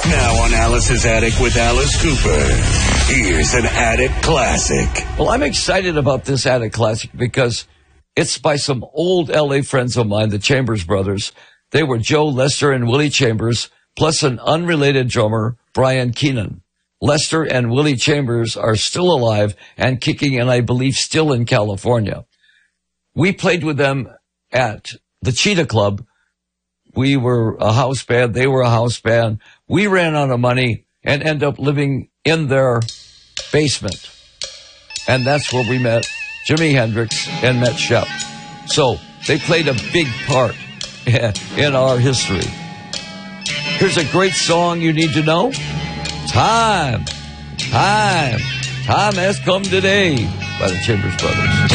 Now on Alice's Attic with Alice Cooper, here's an Attic Classic. Well, I'm excited about this Attic Classic because it's by some old L.A. friends of mine, the Chambers Brothers. They were Joe, Lester, and Willie Chambers, plus an unrelated drummer, Brian Keenan. Lester and Willie Chambers are still alive and kicking, and I believe still in California. We played with them at the Cheetah Club. We were a house band. They were a house band. We ran out of money and ended up living in their basement. And that's where we met Jimi Hendrix and met Shep. So they played a big part in our history. Here's a great song you need to know. Time has come today by the Chambers Brothers.